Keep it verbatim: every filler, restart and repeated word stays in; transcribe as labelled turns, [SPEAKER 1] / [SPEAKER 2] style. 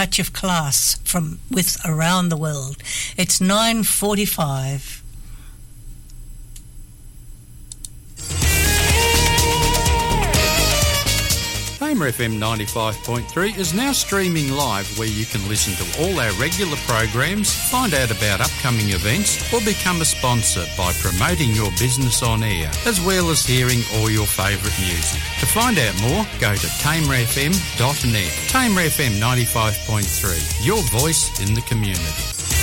[SPEAKER 1] touch of class from with around the world. It's nine forty-five.
[SPEAKER 2] Tamer F M ninety-five point three is now streaming live, where you can listen to all our regular programs, find out about upcoming events, or become a sponsor by promoting your business on air, as well as hearing all your favourite music. To find out more, go to tamer f m dot net. Tamer F M ninety-five point three, your voice in the community.